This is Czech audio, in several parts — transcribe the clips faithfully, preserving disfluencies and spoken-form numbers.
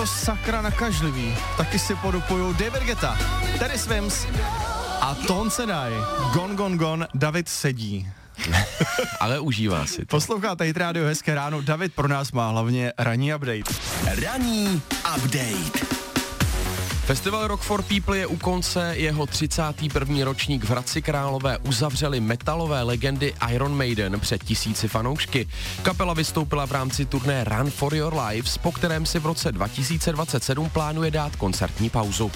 Sakra nakažlivý. Taky si podupuju David Guetta, Teddy Swims a Tone Sedai. Gon, gon, gon, David sedí. Ale užívá si to. Posloucháte Hit Radio, hezké ráno. David pro nás má hlavně ranní update. Ranní update. Festival Rock for People je u konce, jeho třicátý první ročník v Hradci Králové uzavřeli metalové legendy Iron Maiden před tisíci fanoušky. Kapela vystoupila v rámci turné Run for Your Lives, po kterém si v roce dva tisíce dvacet sedm plánuje dát koncertní pauzu.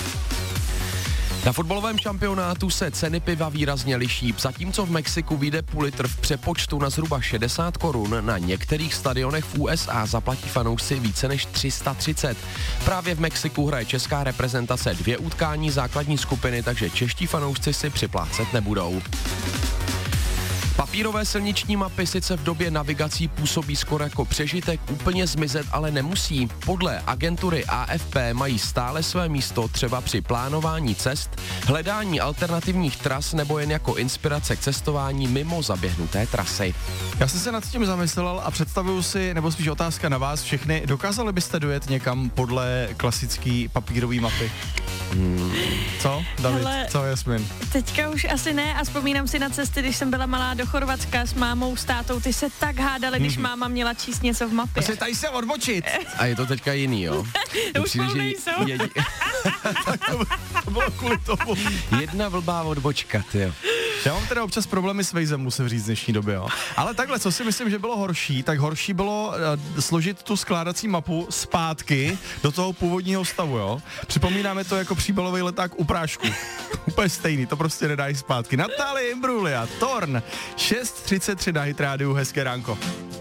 Na fotbalovém šampionátu se ceny piva výrazně liší, zatímco v Mexiku vyjde půl litr v přepočtu na zhruba šedesát korun, na některých stadionech v U S A zaplatí fanoušci více než tři sta třicet. Právě v Mexiku hraje česká reprezentace dvě utkání základní skupiny, takže čeští fanoušci si připlácet nebudou. Papírové silniční mapy sice v době navigací působí skoro jako přežitek, úplně zmizet ale nemusí. Podle agentury A F P mají stále své místo třeba při plánování cest, hledání alternativních tras nebo jen jako inspirace k cestování mimo zaběhnuté trasy. Já jsem se nad tím zamyslel a představuju si, nebo spíš otázka na vás všechny, dokázali byste dojet někam podle klasický papírový mapy? Hmm. Co, David? Hele, co, Jasmin? Teďka už asi ne a vzpomínám si na cesty, když jsem byla malá do Chorvatska s mámou, s tátou, ty se tak hádali, když hmm. máma měla číst něco v mapě. Asi tady se odbočit. A je to teďka jiný, jo? Už spolu nejsou. Je... Tak to, to bylo kvůli tomu. Jedna blbá odbočka, tyjo. Já mám teda občas problémy s vejzem, musím říct, v dnešní době, jo. Ale takhle, co si myslím, že bylo horší, tak horší bylo uh, složit tu skládací mapu zpátky do toho původního stavu, jo. Připomínáme to jako příbalový leták u prášku. Úplně stejný, to prostě nedáš zpátky. Natalie Imbruglia, Torn, šest třicet tři na Hit Radio, hezké ránko.